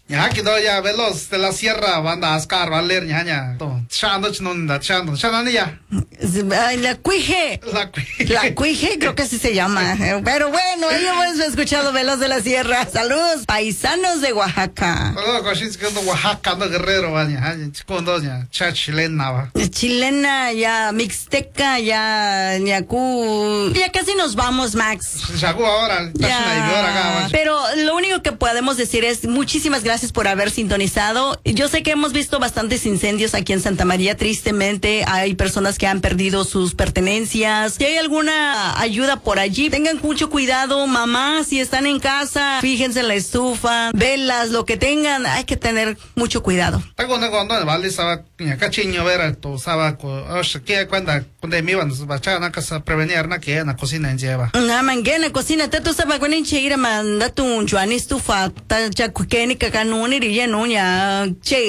Ya quedó ya veloz de la sierra, banda Ascar, Valer, ñaña. Chando chinunda, chando, chananilla. Ay, la cuije. La cuije, creo que así se llama. Pero bueno, ya hemos escuchado Veloz de la Sierra. Saludos, paisanos de Oaxaca. Saludos, cochis que Oaxaca, no Guerrero, baña. Chicondo, ya, chilena, va. Chilena, ya, mixteca, ya, ñacú. Ya casi nos vamos, Max. Chagú ahora, ya. Pero lo único que podemos decir es muchísimas gracias por haber sintonizado. Yo sé que hemos visto bastantes incendios aquí en Santa María. Tristemente, hay personas que han perdido sus pertenencias. Si hay alguna ayuda por allí, tengan mucho cuidado, mamá, si están en casa, fíjense en la estufa, velas, lo que tengan, hay que tener mucho cuidado. Vale, estaba cachiño ver, tu estaba que cuenta cuando me iban a casa prevenir na que en la cocina en lleva. Na manguena cocina, tú sabes cuando encheira manda tu chuan estufa, ta chacuqueni cacanuni riya nuña, che